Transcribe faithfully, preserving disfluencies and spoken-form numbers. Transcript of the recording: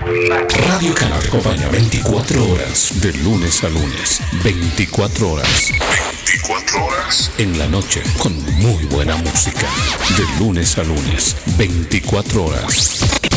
Radio Cana te acompaña veinticuatro horas, de lunes a lunes. veinticuatro horas. veinticuatro horas. En la noche, con muy buena música. De lunes a lunes. veinticuatro horas.